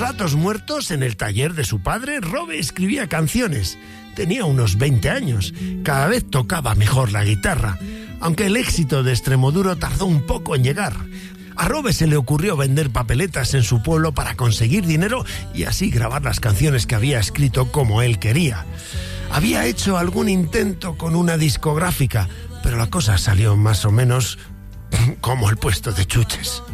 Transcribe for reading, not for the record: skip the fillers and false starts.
ratos muertos, en el taller de su padre, Robe escribía canciones. Tenía unos 20 años. Cada vez tocaba mejor la guitarra, aunque el éxito de Extremoduro tardó un poco en llegar. A Robe se le ocurrió vender papeletas en su pueblo para conseguir dinero y así grabar las canciones que había escrito como él quería. Había hecho algún intento con una discográfica, pero la cosa salió más o menos como el puesto de chuches.